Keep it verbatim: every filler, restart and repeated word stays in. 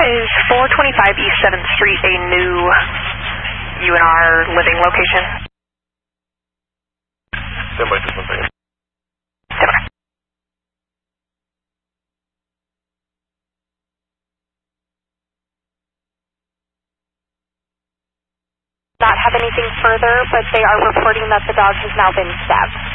Is four twenty-five East seventh Street a new U N R living location? Stand by just one second. Stand by. Not have anything further, but they are reporting that the dog has now been stabbed.